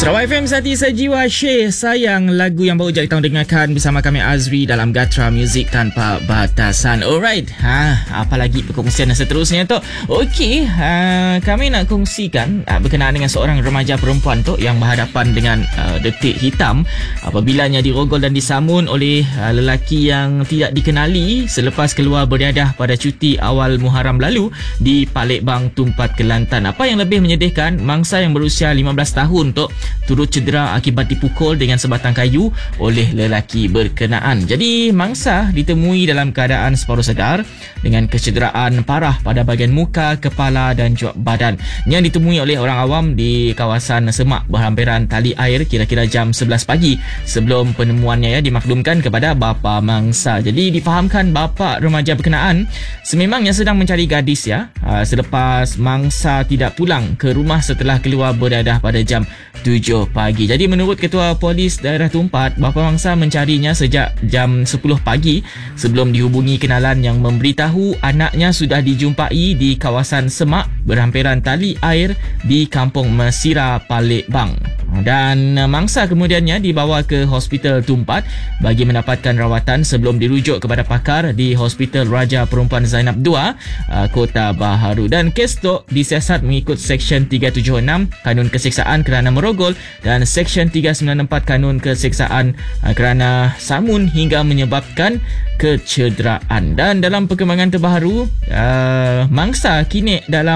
Sarawak FM Sati Sejiwa Syekh sayang, lagu yang baru je kita dengarkan bersama kami Azri dalam Gatra Music Tanpa Batasan. Alright, apa lagi perkongsian seterusnya tu? Okey, kami nak kongsikan berkenaan dengan seorang remaja perempuan tu yang berhadapan dengan detik hitam apabila dirogol dan disamun oleh lelaki yang tidak dikenali selepas keluar beriadah pada cuti awal Muharram lalu di Palembang, Tumpat, Kelantan. Apa yang lebih menyedihkan, mangsa yang berusia 15 tahun tu turut cedera akibat dipukul dengan sebatang kayu oleh lelaki berkenaan. Jadi mangsa ditemui dalam keadaan separuh sedar dengan kecederaan parah pada bahagian muka, kepala dan juga badan, yang ditemui oleh orang awam di kawasan semak berhampiran tali air kira-kira jam 11 pagi. Sebelum penemuannya dimaklumkan kepada bapa mangsa. Jadi difahamkan bapa remaja berkenaan sememangnya sedang mencari gadis selepas mangsa tidak pulang ke rumah setelah keluar beriadah pada jam 7 pagi. Jadi menurut Ketua Polis Daerah Tumpat, bapa mangsa mencarinya sejak jam 10 pagi sebelum dihubungi kenalan yang memberitahu anaknya sudah dijumpai di kawasan semak berhampiran tali air di Kampung Mesira, Palembang. Dan mangsa kemudiannya dibawa ke Hospital Tumpat bagi mendapatkan rawatan sebelum dirujuk kepada pakar di Hospital Raja Perempuan Zainab II, Kota Baharu. Dan kes tu disiasat mengikut Seksyen 376 Kanun Keseksaan kerana merogol dan Seksyen 394 Kanun Keseksaan kerana samun hingga menyebabkan kecederaan. Dan dalam perkembangan terbaru, mangsa kini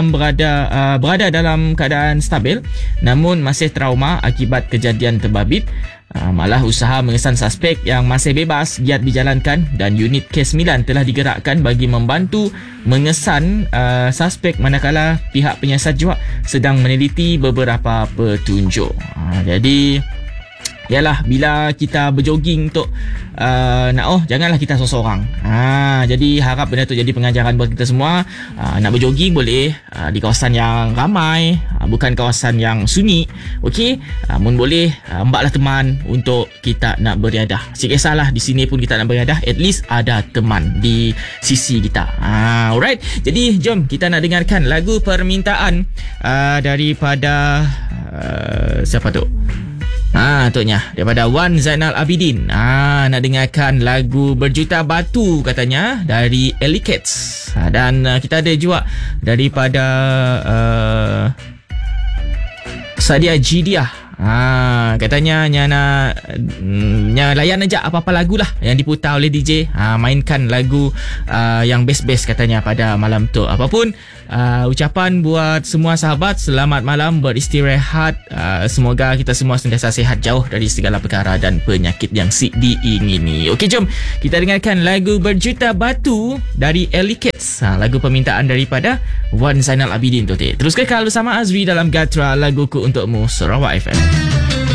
berada dalam keadaan stabil namun masih trauma akibat kejadian terbabit. Malah usaha mengesan suspek yang masih bebas giat dijalankan dan unit kes 9 telah digerakkan bagi membantu mengesan suspek manakala pihak penyiasat juga sedang meneliti beberapa petunjuk. Jadi yalah, bila kita berjoging untuk janganlah kita seorang-seorang. Jadi harap benda tu jadi pengajaran buat kita semua. Nak berjoging boleh di kawasan yang ramai, bukan kawasan yang sunyi. Okey, mun boleh embaklah teman untuk kita nak beriadah. Si kisahlah di sini pun kita nak beriadah, at least ada teman di sisi kita. Alright, jadi jom kita nak dengarkan lagu permintaan daripada siapa tu? Tonnya daripada Wan Zainal Abidin. Nak dengarkan lagu Berjuta Batu katanya dari Elikets. Dan kita ada juga daripada Sadia Jidiah. Katanya nya layan aja apa-apa lagu lah yang diputar oleh DJ. Mainkan lagu yang best-best katanya pada malam tu. Apapun ucapan buat semua sahabat, selamat malam, beristirahat. Semoga kita semua sentiasa sihat, jauh dari segala perkara dan penyakit yang diingini. Okey, jom kita dengarkan lagu Berjuta Batu dari Elikets. Lagu permintaan daripada Wan Zainal Abidin tu. Terus kekal bersama Azri dalam Gatra Laguku Untukmu, Sarawak FM.